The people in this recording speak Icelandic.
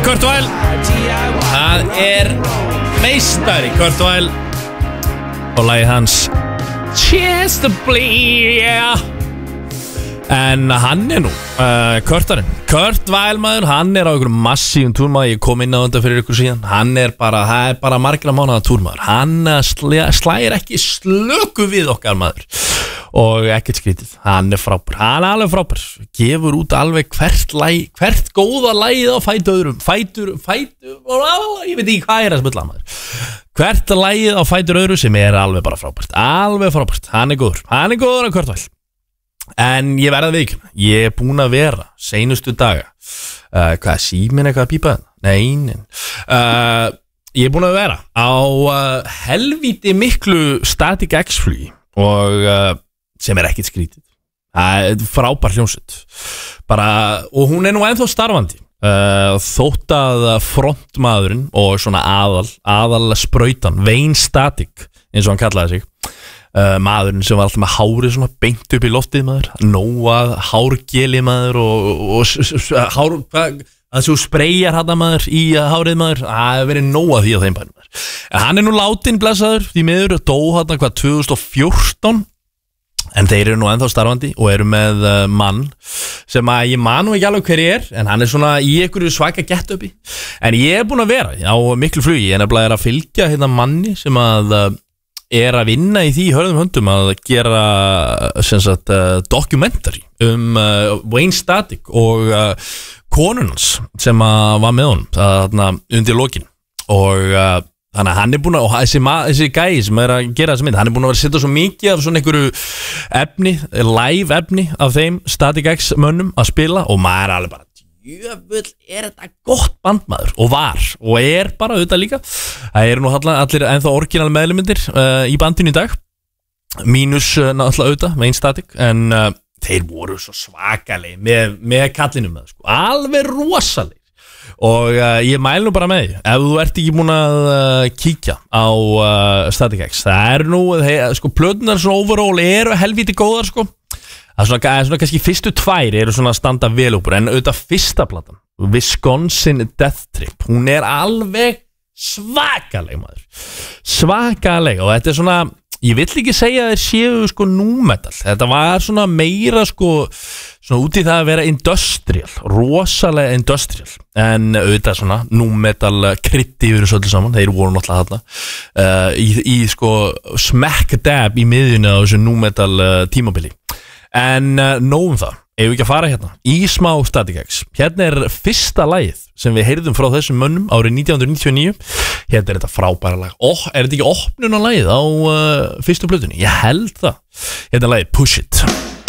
Kurt Weill. Það meistari Kurt Weill og lagið hans Chance to Bleed, yeah. En hann nú Kurtarinn, Kurt Weill maður, hann á einhverjum massífum túrmaður. Ég kom inn á þetta fyrir ykkur síðan. Hann það bara margra mánaða túrmaður. Hann slægir ekki slöku við okkar maður. Og ekkert skrítið, hann frábær. Hann alveg frábær. Gefur út alveg hvert góða lagið á fætu öðrum. Fætur, ég veit ekki hvað að smulla maður. Hvert lagið á fætur öðru sem alveg bara frábært. Alveg frábært, hann góður að Kurt Weill. En ég verða við ekki. Ég búin að vera seinustu daga hvað, síminn eitthvað að pípa? Nei. Ég búin að vera á helvíti miklu Static X flugi. Og sem ekkert skrítið. Það frábær hljómsveit bara, og hún nú ennþá starfandi. Þótt að frontmaðurinn og svona aðal sprautan, Wayne Static eins og hann kallaði sig, maðurinn sem var alltaf með hárið svona beint upp í loftið maður, nóað hárgeli maður og hár, það svo spreyjar hann maður í hárið maður, það hefur verið nóað því á þeim bænum maður. Hann nú látin blessaður, því miður dó hann 2014, en þeir nú ennþá starfandi og eru með mann sem að ég man nú ekki alveg hver en hann svona í einhverju svaka get-upi. En ég búin að vera á miklu flugi, ég nefnilega að fylgja hérna manni sem að að vinna í því hörðum höndum að gera dokumentari Wayne Static og konunans sem var með honum undir lokin. Og þannig að hann búin að, og þessi gæi sem að gera þessi mynd, hann búin að vera að setja svo mikið af svona einhverju efni, live efni af þeim Static X mönnum að spila, og maður alveg bara jöfull, þetta gott bandmaður, og bara auðvitað líka. Það nú allir ennþá orginal meðlumindir í bandinu í dag, mínus náttúrulega auðvitað Wayne Static, en þeir voru svo svakaleg með kallinum með, sko, alveg rosaleg. Og ég mæl nú bara með því, ef þú ert ekki búin að kíkja á Static X, það nú sko, plötunar svona overall eru helvíti góðar, sko. Það svona kannski fyrstu tvær eru svona að standa vel uppur, en auðvitað fyrsta platan, Wisconsin Death Trip, hún alveg svakaleg maður, svakaleg. Og þetta svona, ég vill ekki segja að þeir séu sko númetal, þetta var svona meira sko svona út í það að vera industrial, rosalega industrial, en auðvitað svona númetal krytti yfir þessu öllu saman. Þeir voru náttúrulega þarna í sko smack dab í miðjunni á þessu númetal tímabili. En nóg það, ef við ekki að fara hérna í smá Static X. Hérna fyrsta lagið sem við heyrðum frá þessum mönnum árið 1999. Hérna þetta frábæra lag. Þetta ekki opnunarlagið á fyrstu plötunni? Ég held það. Hérna lagið Push It.